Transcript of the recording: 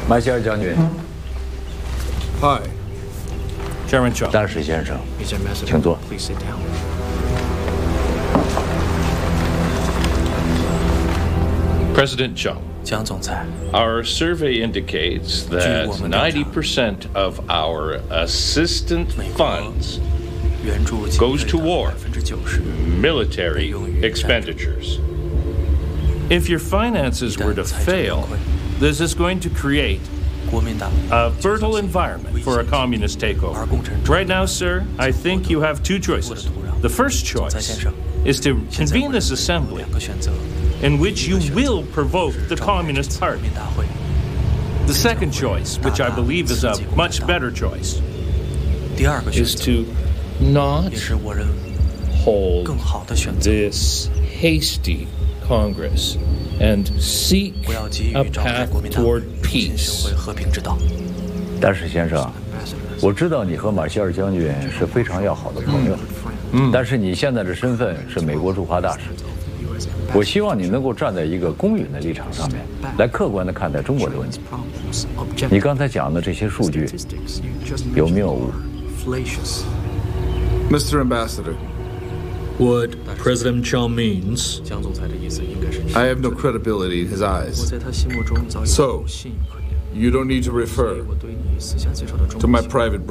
马歇尔将军。 Hi. Chairman Zhou. 大使先生，请坐。 President Zhou. 江总裁 Our survey indicates that 90% of our assistance funds goes to war, military expenditures. If your finances were to fail, this is going to create a fertile environment for a communist takeover. Right now, sir, I think you have two choices. The first choice is to convene this assembly in which you will provoke the Communist Party. The second choice, which I believe is a much better choice, is to not hold this hasty Congress and seek a path toward peace. 大使先生，我知道你和马歇尔将军是非常要好的朋友，但是你现在的身份是美国驻华大使。我希望你能够站在一个公允的立场上面，来客观地看待中国的问题。你刚才讲的这些数据有谬误。 Mr. Ambassador, What President Chong means, I have no credibility in his eyes. So, you don't need to refer to my private